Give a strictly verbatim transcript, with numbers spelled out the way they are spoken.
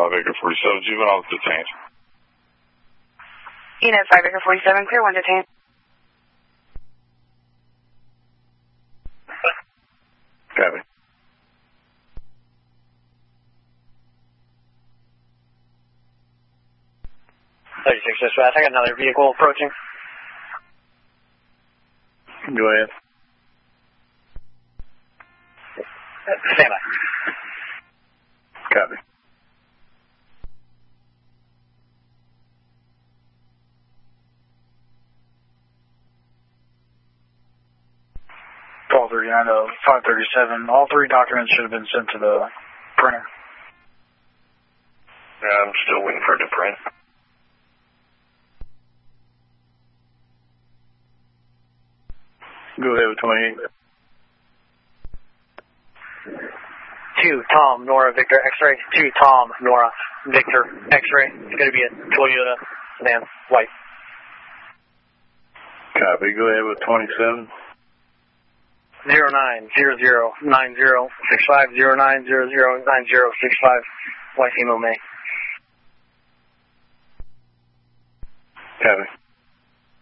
five Acre forty-seven, juvenile detained. Unit five Acre forty-seven, clear one detained. Copy. thirty-six dispatch, I got another vehicle approaching. Go ahead. Stand by. Copy. twelve thirty-nine to five thirty-seven. All three documents should have been sent to the printer. Yeah, I'm still waiting for it to print. Go ahead with twenty-eight. Two, Tom, Nora, Victor, X-ray. Two, Tom, Nora, Victor, X-ray. It's going to be a Toyota sedan, white. Copy. Go ahead with twenty-seven. Zero nine zero zero nine zero six five zero nine zero zero nine zero six five. White female May. Copy.